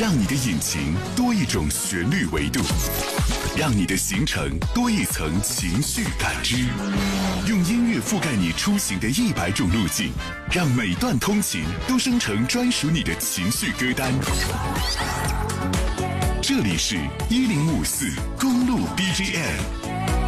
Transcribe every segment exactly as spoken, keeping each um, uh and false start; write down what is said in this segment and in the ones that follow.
让你的引擎多一种旋律维度，让你的行程多一层情绪感知。用音乐覆盖你出行的一百种路径，让每段通勤都生成专属你的情绪歌单。这里是一零五四公路 B G M。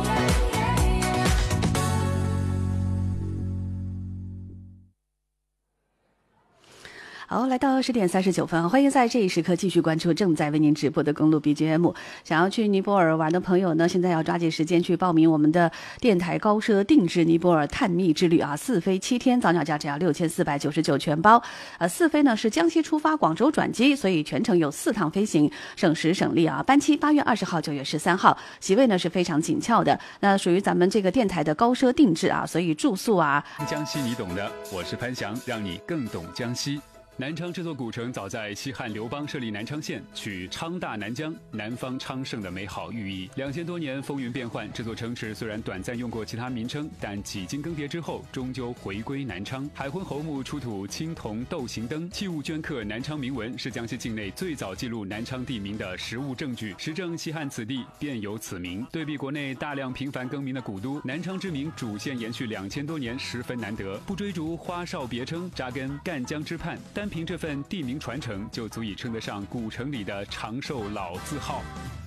好，来到十点三十九分，欢迎在这一时刻继续关注正在为您直播的公路 B G M。想要去尼泊尔玩的朋友呢，现在要抓紧时间去报名我们的电台高奢定制尼泊尔探秘之旅啊！四飞七天，早鸟价只要六千四百九十九全包。呃，四飞呢是江西出发，广州转机，所以全程有四趟飞行，省时省力啊！班期八月二十号、九月十三号，席位呢是非常紧俏的。那属于咱们这个电台的高奢定制啊，所以住宿啊， 江西你懂的，我是潘翔，让你更懂江西。南昌这座古城早在西汉刘邦设立南昌县，取昌大南疆，南方昌盛的美好寓意。两千多年风云变幻，这座城池虽然短暂用过其他名称，但几经更迭之后，终究回归南昌。海昏侯墓出土青铜斗形灯，器物镌刻南昌铭文，是江西境内最早记录南昌地名的实物证据，实证西汉此地便有此名。对比国内大量频繁更名的古都，南昌之名主线延续两千多年，十分难得。不追逐花哨别称，扎根赣江之畔，单凭这份地名传承，就足以称得上古城里的长寿老字号。